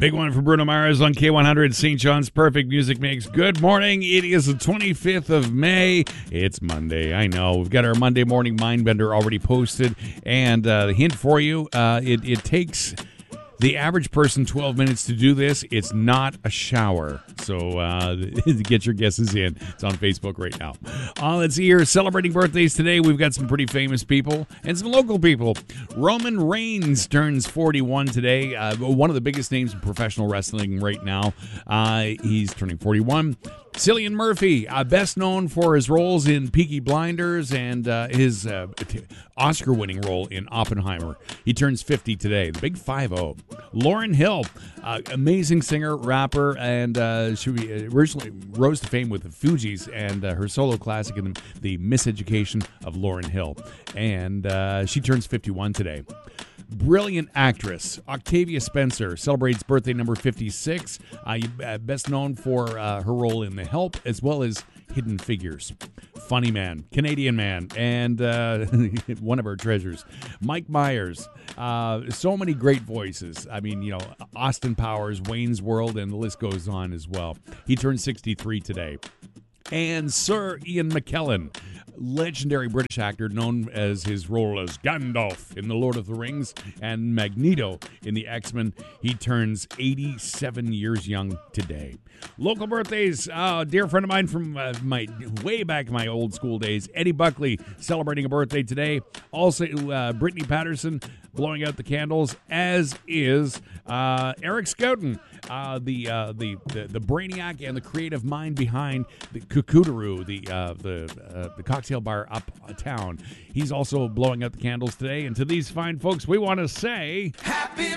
Big one for Bruno Mars on K100, St. John's Perfect Music Mix. Good morning. It is the 25th of May. It's Monday. I know. We've got our Monday morning Mindbender already posted. And the hint for you, it takes the average person 12 minutes to do this. It's not a shower. So get your guesses in. It's on Facebook right now. Let's see here. Celebrating birthdays today. We've got some pretty famous people and some local people. Roman Reigns turns 41 today. One of the biggest names in professional wrestling right now. He's turning 41. Cillian Murphy, best known for his roles in Peaky Blinders and his Oscar-winning role in Oppenheimer. He turns 50 today, the big 5-0. Lauryn Hill, amazing singer, rapper, and she originally rose to fame with the Fugees and her solo classic in The Miseducation of Lauryn Hill. And she turns 51 today. Brilliant actress Octavia Spencer celebrates birthday number 56. Best known for her role in The Help as well as Hidden Figures. Funny man, Canadian man, and one of our treasures, Mike Myers. So many great voices. I mean, Austin Powers, Wayne's World, and the list goes on as well. He turned 63 today. And Sir Ian McKellen, legendary British actor known as his role as Gandalf in The Lord of the Rings and Magneto in the X-Men. He turns 87 years young today. Local birthdays, dear friend of mine from my way back in my old school days, Eddie Buckley celebrating a birthday today. Also, Brittany Patterson blowing out the candles, as is Eric Scouten, the brainiac and the creative mind behind the Cuckoodaroo, the cocktail bar uptown. He's also blowing out the candles today. And to these fine folks, we want to say happy